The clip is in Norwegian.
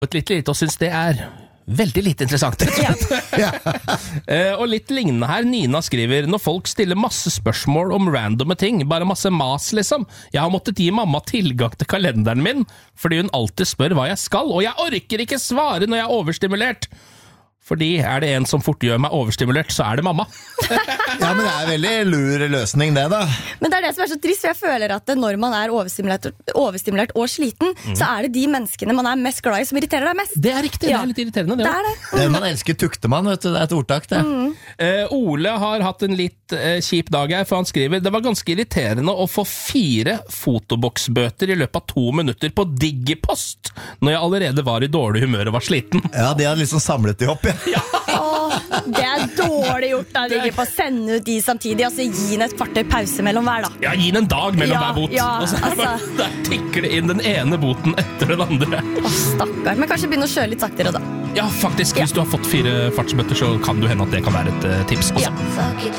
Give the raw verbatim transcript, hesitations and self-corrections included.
Et litt lite og synes det er veldig lite interessant. Ja. Eh, og litt lignende her, Nina skriver, når folk stiller masse spørsmål om randomme ting, bare masse mas liksom, jeg har måttet gi mamma tilgang til kalenderen min, fordi hun alltid spør hva jeg skal, og jeg orker ikke svare når jeg er overstimulert. Fordi er det en som fort gjør meg overstimulert, så er det mamma. Ja, men det er en veldig lur løsning det da. Men det er det som er så trist, for jeg føler at når man er overstimulert, overstimulert og sliten, mm. så er det de menneskene man er mest glad i som irriterer deg mest. Det er riktig, ja. Det er litt irriterende. Det, det er det. Det man elsker tukter man, vet du, det er et ordtak det. Mm. Eh, Ole har hatt en litt eh, kjip dag her, for han skriver, det var ganske irriterende å få fire fotoboksbøter i løpet av to minutter på Digipost, når jeg allerede var i dårlig humør og var sliten. Ja, de hadde liksom samlet de opp, ja. Ja. Åh, det er dårlig gjort da, Digge, på å sende ut de samtidig. Altså, gi den et kvarter pause mellom hver da. Ja, gi den en dag mellom ja, hver bot. Ja, og så er det altså. bare, der tikker det inn den ene boten etter den andre. Åh, stakkar. Men kanskje begynne å kjøre litt saktere da. Ja, faktisk, hvis ja. du har fått fire fartsbøtter, så kan du hende at det kan være et uh, tips også. Ja.